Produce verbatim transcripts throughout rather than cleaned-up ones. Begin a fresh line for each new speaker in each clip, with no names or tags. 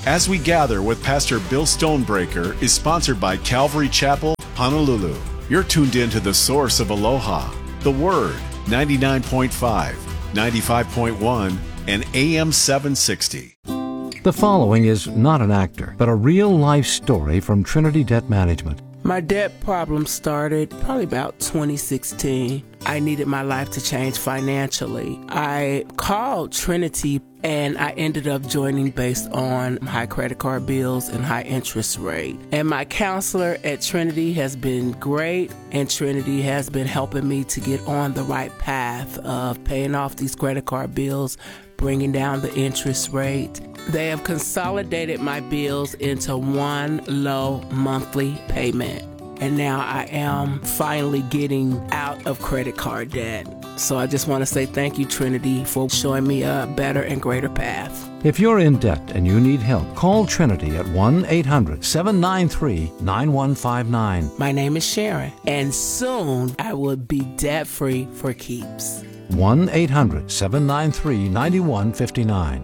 As We Gather with Pastor Bill Stonebreaker is sponsored by Calvary Chapel, Honolulu. You're tuned in to the source of Aloha, The Word, ninety-nine point five, ninety-five point one, and A M seven sixty.
The following is not an actor, but a real-life story from Trinity Debt Management.
My debt problem started probably about twenty sixteen. I needed my life to change financially. I called Trinity and I ended up joining based on high credit card bills and high interest rate. And my counselor at Trinity has been great, and Trinity has been helping me to get on the right path of paying off these credit card bills, bringing down the interest rate. They have consolidated my bills into one low monthly payment. And now I am finally getting out of credit card debt. So I just want to say thank you, Trinity, for showing me a better and greater path.
If you're in debt and you need help, call Trinity at one eight hundred, seven nine three, nine one five nine.
My name is Sharon, and soon I will be debt-free for keeps.
one eight hundred, seven nine three, nine one five nine.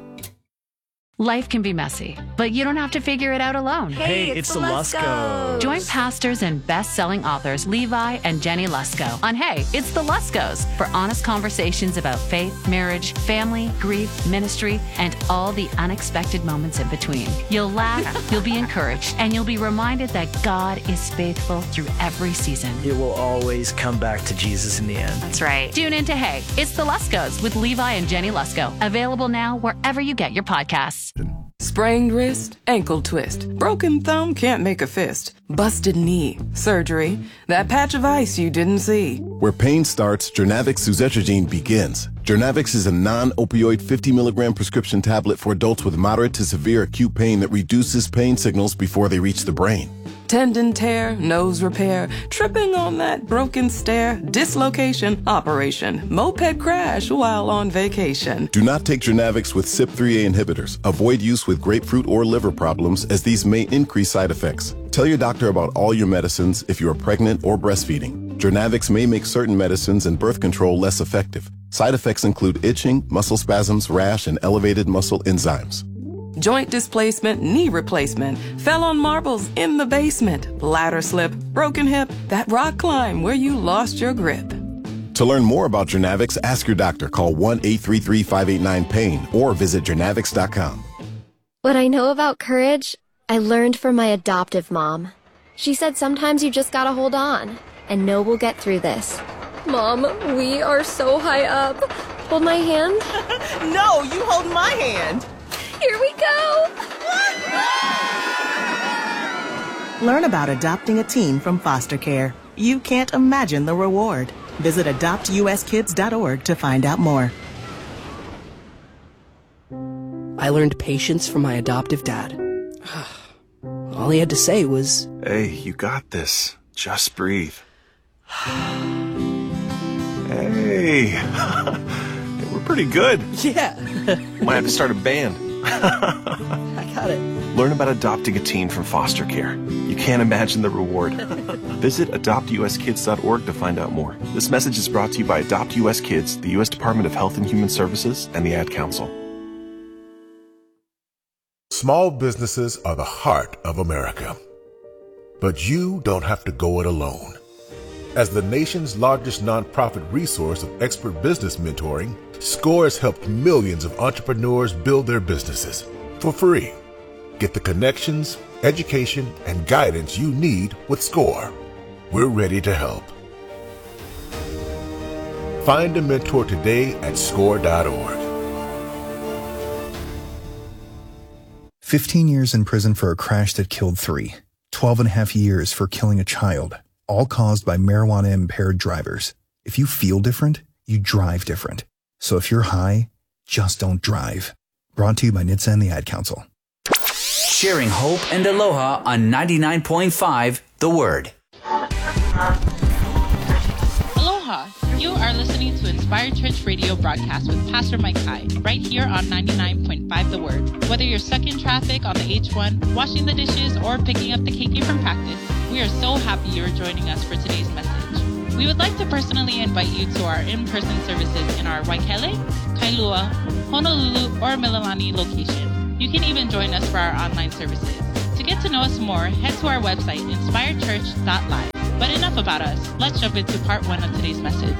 Life can be messy, but you don't have to figure it out alone.
Hey, it's, it's the Luskos.
Join pastors and best-selling authors Levi and Jenny Lusko on Hey, It's the Luskos for honest conversations about faith, marriage, family, grief, ministry, and all the unexpected moments in between. You'll laugh, you'll be encouraged, and you'll be reminded that God is faithful through every season.
It will always come back to Jesus in the end.
That's right. Tune in to Hey, It's the Luskos with Levi and Jenny Lusko. Available now wherever you get your podcasts.
Sprained wrist, ankle twist, broken thumb, can't make a fist, busted knee, surgery, that patch of ice you didn't see.
Where pain starts, Jernavix suzetrigine begins. Jernavix is a non-opioid fifty milligram prescription tablet for adults with moderate to severe acute pain that reduces pain signals before they reach the brain.
Tendon tear, nose repair, tripping on that broken stair, dislocation, operation, moped crash while on vacation.
Do not take Jernavix with C Y P three A inhibitors. Avoid use with grapefruit or liver problems, as these may increase side effects. Tell your doctor about all your medicines if you are pregnant or breastfeeding. Jernavix may make certain medicines and birth control less effective. Side effects include itching, muscle spasms, rash, and elevated muscle enzymes.
Joint displacement, knee replacement, fell on marbles in the basement, ladder slip, broken hip, that rock climb where you lost your grip.
To learn more about Jernavix, ask your doctor. Call one eight three three, five eight nine, pain or visit jernavix dot com.
What I know about courage, I learned from my adoptive mom. She said sometimes you just gotta hold on and know we'll get through this. Mom, we are so high up. Hold my hand.
No, you hold my hand.
Here we go!
Learn about adopting a teen from foster care. You can't imagine the reward. Visit adopt u s kids dot org to find out more.
I learned patience from my adoptive dad. All he had to say was,
"Hey, you got this. Just breathe." Hey, we're pretty good.
Yeah.
Might have to start a band.
I got it.
Learn about adopting a teen from foster care. You can't imagine the reward. Visit adopt u s kids dot org to find out more. This message is brought to you by Adopt U S Kids, the U S Department of Health and Human Services, and the Ad Council.
Small businesses are the heart of America. But you don't have to go it alone. As the nation's largest nonprofit resource of expert business mentoring, SCORE has helped millions of entrepreneurs build their businesses for free. Get the connections, education, and guidance you need with SCORE. We're ready to help. Find a mentor today at score dot org.
fifteen years in prison for a crash that killed three. twelve and a half years for killing a child, all caused by marijuana-impaired drivers. If you feel different, you drive different. So if you're high, just don't drive. Brought to you by N H T S A and the Ad Council.
Sharing hope and aloha on ninety-nine point five The Word.
Aloha. You are listening to Inspired Church Radio broadcast with Pastor Mike Hai, right here on ninety-nine point five The Word. Whether you're stuck in traffic on the H one, washing the dishes, or picking up the K K from practice, we are so happy you're joining us for today's message. We would like to personally invite you to our in-person services in our Waikele, Kailua, Honolulu, or Mililani location. You can even join us for our online services. To get to know us more, head to our website, inspired church dot live. But enough about us. Let's jump into part one of today's message.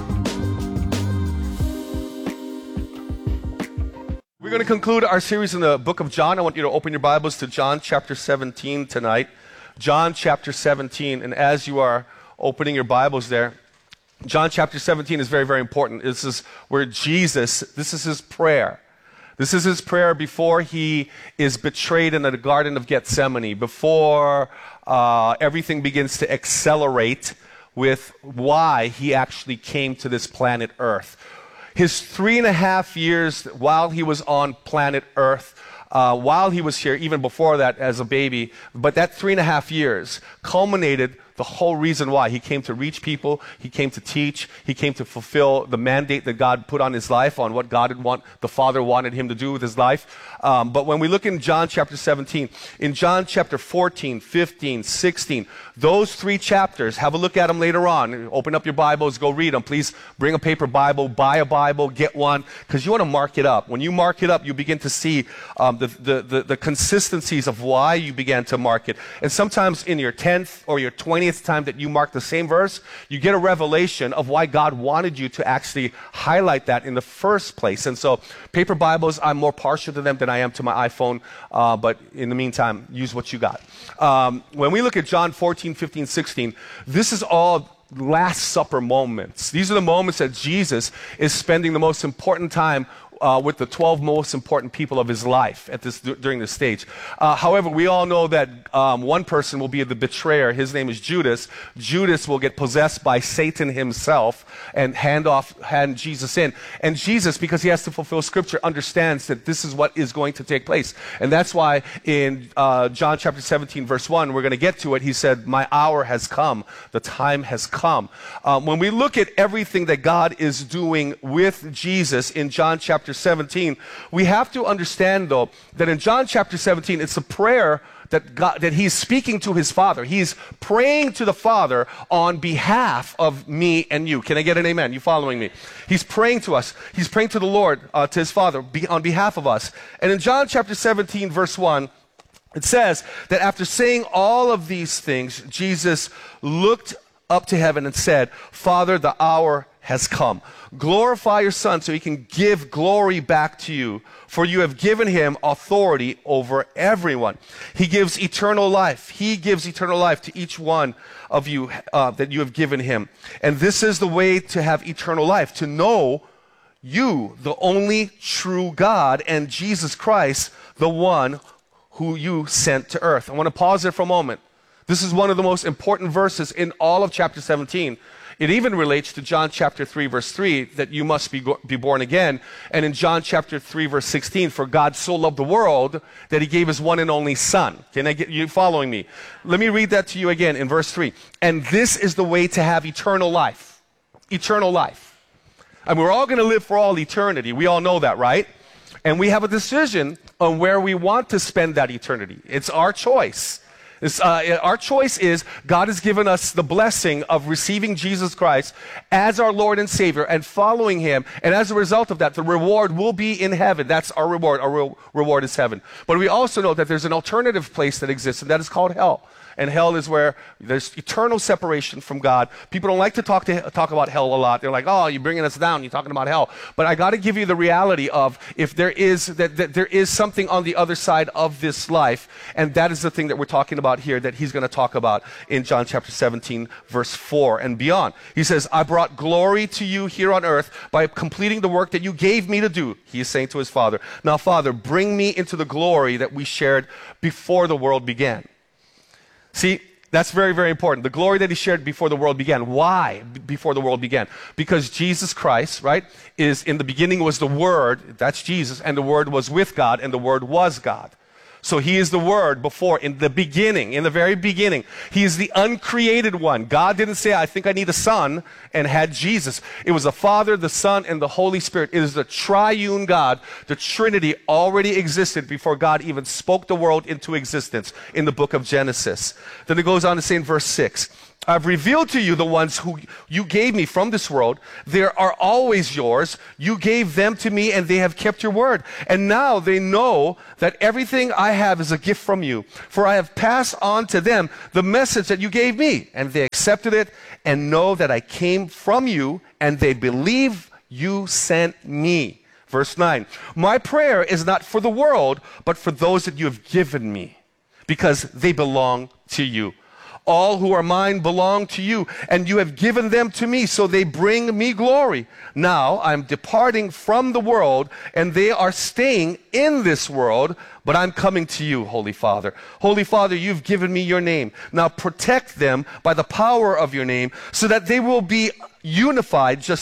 We're going to conclude our series in the book of John. I want you to open your Bibles to John chapter seventeen tonight. John chapter seventeen. And as you are opening your Bibles there, John chapter seventeen is very, very important. This is where Jesus, this is his prayer. This is his prayer before he is betrayed in the Garden of Gethsemane, before uh, everything begins to accelerate with why he actually came to this planet Earth. His three and a half years while he was on planet Earth, uh, while he was here, even before that as a baby, but that three and a half years culminated the whole reason why. He came to reach people, he came to teach, he came to fulfill the mandate that God put on his life, on what God had want, the Father wanted him to do with his life. Um, but when we look in John chapter seventeen, in John chapter fourteen, fifteen, sixteen, those three chapters, have a look at them later on. Open up your Bibles, go read them. Please bring a paper Bible, buy a Bible, get one, because you want to mark it up. When you mark it up, you begin to see um, the, the, the, the consistencies of why you began to mark it. And sometimes in your tenth or your twentieth time that you mark the same verse, you get a revelation of why God wanted you to actually highlight that in the first place. And so paper Bibles, I'm more partial to them than I am to my iPhone, uh, but in the meantime, use what you got. Um, when we look at John fourteen, fifteen, sixteen, this is all Last Supper moments. These are the moments that Jesus is spending the most important time Uh, with the twelve most important people of his life at this during this stage. Uh, however, we all know that um, one person will be the betrayer. His name is Judas. Judas will get possessed by Satan himself and hand off, hand Jesus in. And Jesus, because he has to fulfill Scripture, understands that this is what is going to take place. And that's why in uh, John chapter seventeen, verse one, we're going to get to it. He said, "My hour has come. The time has come." Um, when we look at everything that God is doing with Jesus in John chapter seventeen, we have to understand, though, that in John chapter seventeen, it's a prayer that God, that he's speaking to his Father. He's praying to the Father on behalf of me and you. Can I get an amen? You following me? He's praying to us. He's praying to the Lord, uh, to his Father, be, on behalf of us. And in John chapter seventeen, verse one, it says that after saying all of these things, Jesus looked up to heaven and said, "Father, the hour has come. Glorify your Son so he can give glory back to you, for you have given him authority over everyone. He gives eternal life. He gives eternal life to each one of you uh, that you have given him. And this is the way to have eternal life, to know you, the only true God, and Jesus Christ, the one who you sent to earth." I want to pause there for a moment. This is one of the most important verses in all of chapter seventeen. It even relates to John chapter three, verse three, that you must be, be born again. And in John chapter three, verse sixteen, for God so loved the world that he gave his one and only Son. Can I get you following me? Let me read that to you again in verse three. "And this is the way to have eternal life." Eternal life. And we're all going to live for all eternity. We all know that, right? And we have a decision on where we want to spend that eternity. It's our choice. It's, uh, our choice is God has given us the blessing of receiving Jesus Christ as our Lord and Savior and following him. And as a result of that, the reward will be in heaven. That's our reward. Our real reward is heaven. But we also know that there's an alternative place that exists, and that is called hell. And hell is where there's eternal separation from God. People don't like to talk to talk about hell a lot. They're like, "Oh, you're bringing us down. You're talking about hell." But I got to give you the reality of if there is that, that there is something on the other side of this life, and that is the thing that we're talking about here. That he's going to talk about in John chapter seventeen, verse four and beyond. He says, "I brought glory to you here on earth by completing the work that you gave me to do." He is saying to his Father, "Now, Father, bring me into the glory that we shared before the world began." See, that's very, very important. The glory that he shared before the world began. Why b- before the world began? Because Jesus Christ, right, is in the beginning was the Word, that's Jesus, and the Word was with God, and the Word was God. So he is the Word before, in the beginning, in the very beginning. He is the uncreated one. God didn't say, "I think I need a son," and had Jesus. It was the Father, the Son, and the Holy Spirit. It is the triune God. The Trinity already existed before God even spoke the world into existence in the book of Genesis. Then it goes on to say in verse six, I've revealed to you the ones who you gave me from this world. They are always yours. You gave them to me, and they have kept your word. And now they know that everything I have is a gift from you. For I have passed on to them the message that you gave me, and they accepted it and know that I came from you, and they believe you sent me. Verse nine, my prayer is not for the world, but for those that you have given me, because they belong to you. All who are mine belong to you, and you have given them to me, so they bring me glory. Now I'm departing from the world, and they are staying in this world, but I'm coming to you, Holy Father. Holy Father, you've given me your name. Now protect them by the power of your name, so that they will be unified just